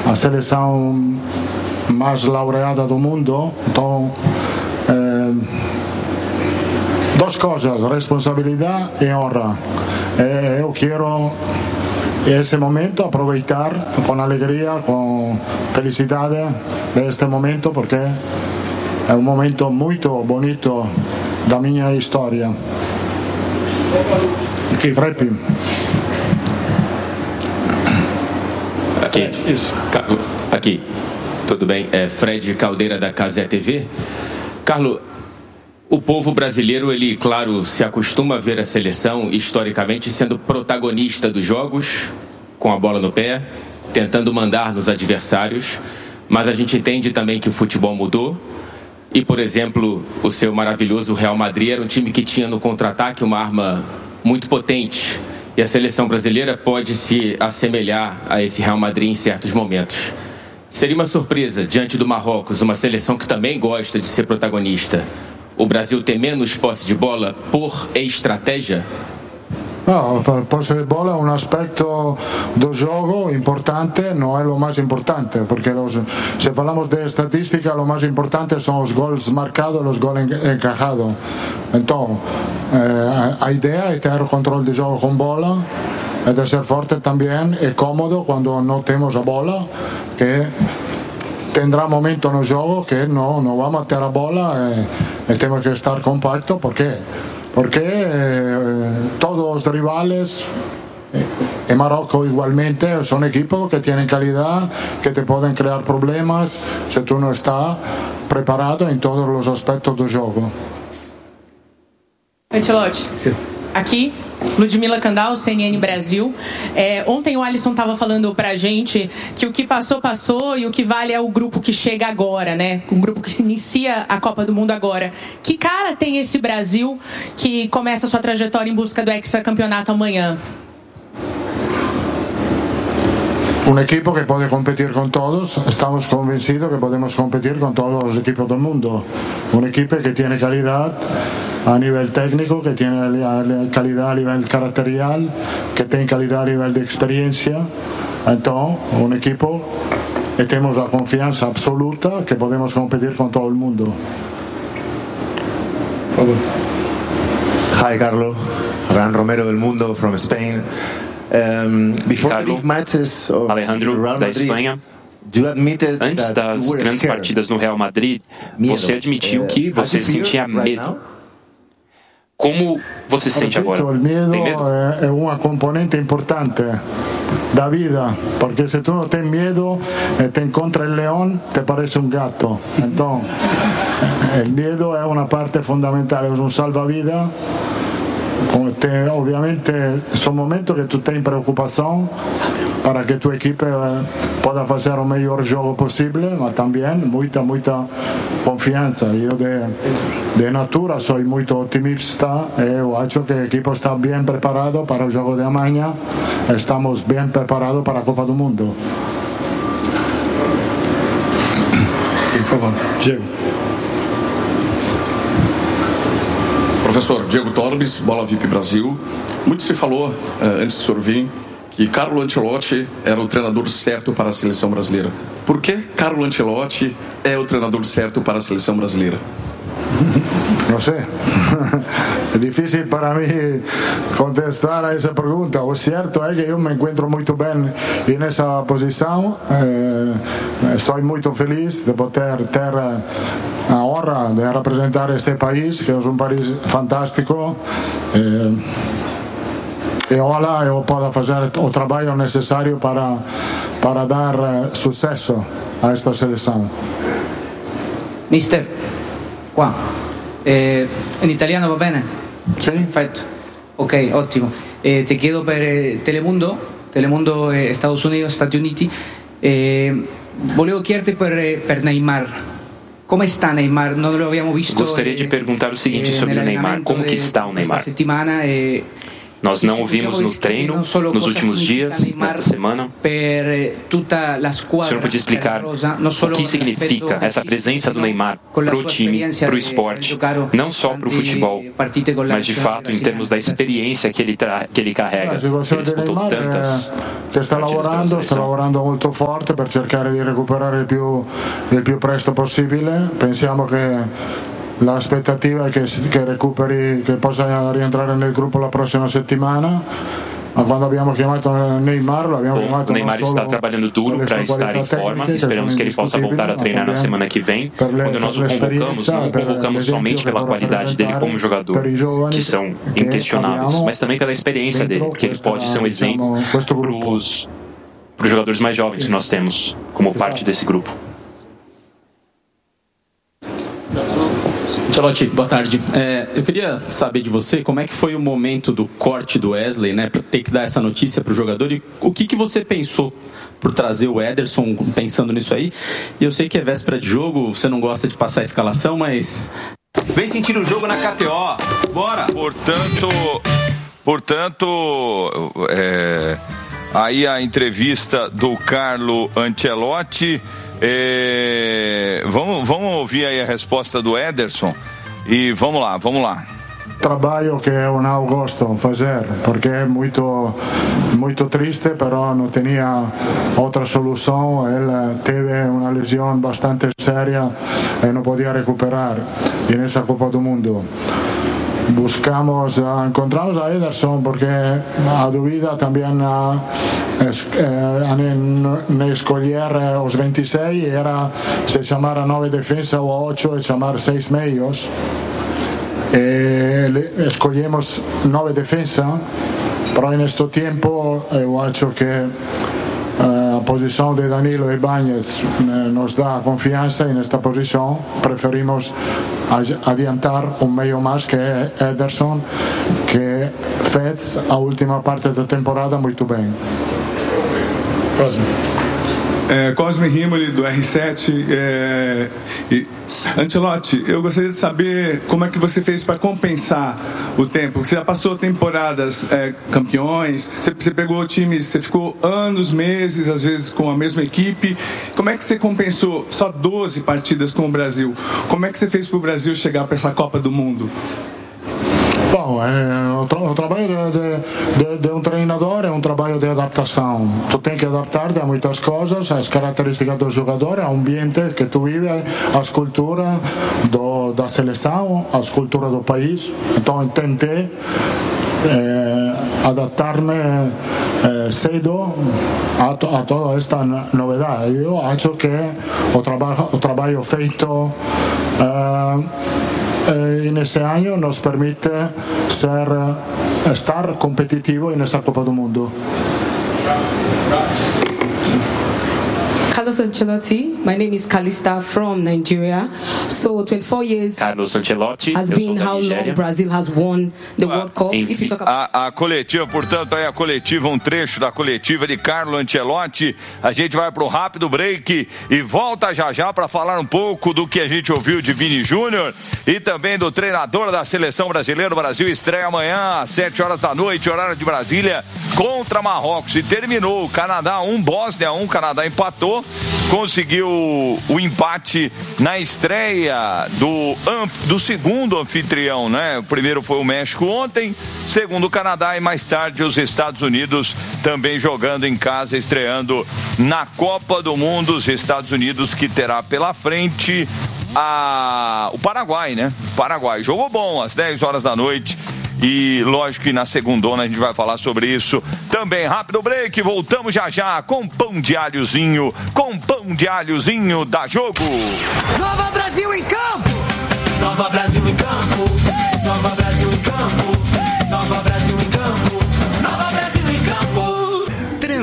a seleção mais laureada do mundo. Então, duas coisas, responsabilidade e honra. Eu quero esse momento aproveitar com alegria, com felicidade deste momento, porque é um momento muito bonito da minha história. Rap. Aqui. Isso. Aqui. Tudo bem? É Fred Caldeira da Cazé TV. Carlos, o povo brasileiro, ele, claro, se acostuma a ver a seleção, historicamente, sendo protagonista dos jogos, com a bola no pé, tentando mandar nos adversários, mas a gente entende também que o futebol mudou e, por exemplo, o seu maravilhoso Real Madrid era um time que tinha no contra-ataque uma arma muito potente e a seleção brasileira pode se assemelhar a esse Real Madrid em certos momentos. Seria uma surpresa, diante do Marrocos, uma seleção que também gosta de ser protagonista, o Brasil ter menos posse de bola por estratégia? No, posse de bola è un aspetto del gioco importante, no es lo más importante, porque si hablamos de estadística, lo más importante son los goles marcados, los goles encajados. Entonces, la idea es tener control de juego con bola, es de ser fuerte también y cómodo cuando no tenemos la bola, que tendrá momentos en el juego que no vamos a tener la bola y tenemos que estar compactos. ¿Por qué? Porque todos los rivales, en Marruecos igualmente, son equipos que tienen calidad, que te pueden crear problemas si tú no estás preparado en todos los aspectos del juego. Ancelotti, aqui, Ludmila Kandal, CNN Brasil. Ontem o Alisson estava falando pra gente que o que passou, passou e o que vale é o grupo que chega agora, né? Um grupo que se inicia a Copa do Mundo agora. Que cara tem esse Brasil que começa a sua trajetória em busca do hexacampeonato amanhã? Un equipo que puede competir con todos, estamos convencidos que podemos competir con todos los equipos del mundo. Un equipo que tiene calidad a nivel técnico, que tiene calidad a nivel caracterial, que tiene calidad a nivel de experiencia. Entonces, un equipo que tenemos la confianza absoluta que podemos competir con todo el mundo. Hi, Carlos. Ran Romero del Mundo from Spain. Before the big matches of Alejandro, Real da Madrid, Espanha. you admitted Antes that das you were grandes scared. partidas no Real Madrid, você admitiu que você sentia medo. Como você se sente agora? El miedo Tem medo? es una componente importante da vida, porque si tú no tienes miedo y te encuentras el león, te parece un gato. Entonces, el miedo es una parte fundamental, es un salvavidas. Obviamente son momentos que tú tienes preocupación para que tu equipo pueda hacer el mejor juego posible, pero también mucha confianza. Yo de natura soy muy optimista y creo que el equipo está bien preparado para el juego de mañana, estamos bien preparados para la Copa del Mundo. Diego. Professor Diego Torbes, Bola VIP Brasil. Muito se falou, antes do senhor vir, que Carlo Ancelotti era o treinador certo para a seleção brasileira. Por que Carlo Ancelotti é o treinador certo para a seleção brasileira? No sé, es difícil para mí contestar a esa pregunta. Lo cierto es que yo me encuentro muy bien en esa posición. Estoy muy feliz de poder tener la honra de representar este país, que es un país fantástico. Y ojalá yo pueda hacer el trabajo necesario para dar suceso a esta selección. Mister, qua. In italiano va bene? Sì. Perfetto. Ok, ottimo. Ti chiedo per Telemundo Estados Unidos, Stati Uniti. Volevo chiederti per Neymar. Come sta Neymar? Non lo abbiamo visto. Gostaria de perguntar o seguinte sobre o Neymar. Como que está o Neymar? Esta settimana Nós não o vimos no treino nos últimos dias, nesta semana. O senhor podia explicar o que significa essa presença do Neymar para o time, para o esporte, não só para o futebol, mas de fato em termos da experiência que ele carrega. Ele disputou tantas che sta lavorando molto forte per cercare di recuperare il più presto possibile. Pensiamo che l'aspettativa è che recuperi, che possa rientrare nel gruppo la prossima settimana. Ma quando abbiamo chiamato Neymar, l'abbiamo chiamato. O Neymar está trabalhando duro para estar em forma. Esperamos que ele possa voltar a treinar na semana que vem. Quando nós o convocamos, não o convocamos somente pela qualidade dele como jogador, que são inquestionáveis, mas também pela experiência dele, porque ele pode ser um exemplo para os jogadores mais jovens que nós temos como parte desse grupo. Ancelotti, boa tarde. Eu queria saber de você como é que foi o momento do corte do Wesley, né, para ter que dar essa notícia para o jogador, e o que você pensou por trazer o Ederson pensando nisso aí. E eu sei que é véspera de jogo, você não gosta de passar a escalação, mas... Vem sentir o jogo na KTO. Bora! Portanto, aí a entrevista do Carlo Ancelotti. Vamos ouvir aí a resposta do Ederson e vamos lá. Trabalho que eu não gosto de fazer porque é muito triste, però não tinha outra solução. Ele teve uma lesão bastante séria e não podia recuperar nessa Copa do Mundo. Encontramos a Ederson porque a dúvida também ne escolher os 26 era se chamar a 9 defesa ou a 8 e chamar 6 meios. Escolhemos 9 defesa, però neste tempo eu acho que a posição de Danilo e Bañez nos dá confiança e nesta posição preferimos adiantar um meio mais que é Ederson, que fez a última parte da temporada muito bem. Próximo. Cosme Rimoli, do R7. Ancelotti, eu gostaria de saber como é que você fez para compensar o tempo. Você já passou temporadas campeões, você pegou times, você ficou anos, meses, às vezes com a mesma equipe. Como é que você compensou só 12 partidas com o Brasil? Como é que você fez para o Brasil chegar para essa Copa do Mundo? Bom, o trabalho de treinador é trabalho de adaptação. Tu tem que adaptar-te a muitas coisas, as características do jogador, ao ambiente que tu vive, a cultura da seleção, a cultura do país. Então, tentei adaptar-me cedo a toda esta novidade. Eu acho que o trabalho feito nesse ano nos permite estar competitivo nessa Copa do Mundo. Carlos Ancelotti, my name is Kalista from Nigeria. So 24 years Carlos Ancelotti, has been how long Brazil has won the World Cup. If you talk about... a coletiva, portanto, aí a coletiva, um trecho da coletiva de Carlo Ancelotti. A gente vai para o rápido break e volta já para falar um pouco do que a gente ouviu de Vini Júnior e também do treinador da seleção brasileira. O Brasil estreia amanhã às 7 horas da noite, horário de Brasília, contra Marrocos. E terminou Canadá 1, Bósnia 1, Canadá empatou. Conseguiu o empate na estreia do segundo anfitrião, né? O primeiro foi o México ontem, segundo o Canadá e mais tarde os Estados Unidos também jogando em casa, estreando na Copa do Mundo. Os Estados Unidos que terá pela frente o Paraguai, né? O Paraguai jogou bom às 10 horas da noite. E lógico que na segundona a gente vai falar sobre isso também. Rápido break, voltamos já com pão de alhozinho, da Jogo. Nova Brasil em campo! Nova Brasil em campo! Nova Brasil em campo! Nova Brasil em campo! Nova Brasil em campo!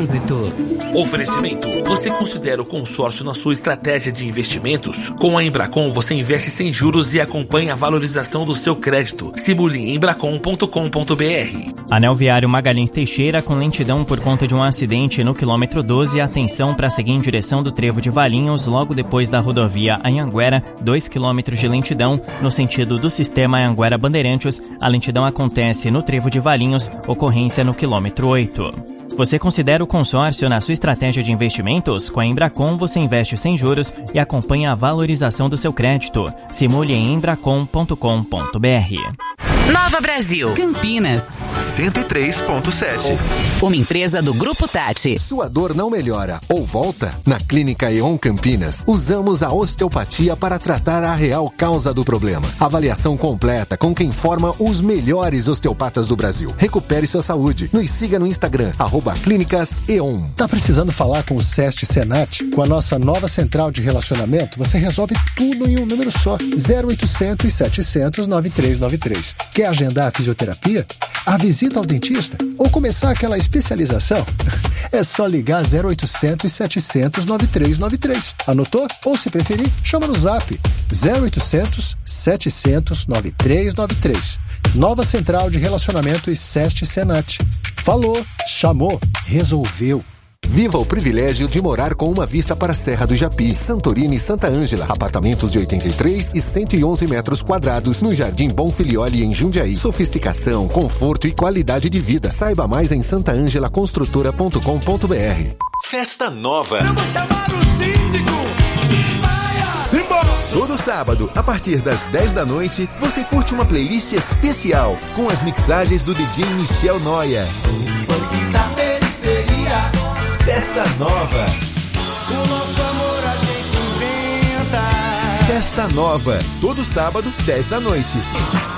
Trânsito. Oferecimento. Você considera o consórcio na sua estratégia de investimentos? Com a Embracon, você investe sem juros e acompanha a valorização do seu crédito. Simule em embracon.com.br. Anel viário Magalhães Teixeira com lentidão por conta de um acidente no quilômetro 12. Atenção para seguir em direção do Trevo de Valinhos, logo depois da rodovia Anhanguera, 2 km de lentidão no sentido do sistema Anhanguera-Bandeirantes. A lentidão acontece no Trevo de Valinhos, ocorrência no quilômetro 8. Você considera o consórcio na sua estratégia de investimentos? Com a Embracon, você investe sem juros e acompanha a valorização do seu crédito. Simule em embracon.com.br. Nova Brasil. Campinas. 103.7. Uma empresa do Grupo Tati. Sua dor não melhora ou volta? Na Clínica E.ON Campinas, usamos a osteopatia para tratar a real causa do problema. Avaliação completa com quem forma os melhores osteopatas do Brasil. Recupere sua saúde. Nos siga no Instagram, @Clínicas E.ON. Tá precisando falar com o SEST Senat? Com a nossa nova central de relacionamento, você resolve tudo em um número só. 0800 700 9393. Quer agendar a fisioterapia? A visita ao dentista? Ou começar aquela especialização? É só ligar 0800 700 9393. Anotou? Ou se preferir, chama no zap 0800 700 9393. Nova central de relacionamento e SEST Senat. Falou, chamou, resolveu. Viva o privilégio de morar com uma vista para a Serra do Japi, Santorini e Santa Ângela. Apartamentos de 83 e 111 metros quadrados no Jardim Bonfilioli, em Jundiaí. Sofisticação, conforto e qualidade de vida. Saiba mais em santaangelaconstrutora.com.br. Festa Nova. Eu vou chamar o síndico. Todo sábado, a partir das 10 da noite, você curte uma playlist especial com as mixagens do DJ Michel Noia. Festa Nova. O nosso amor a gente inventa. Festa Nova. Todo sábado, 10 da noite.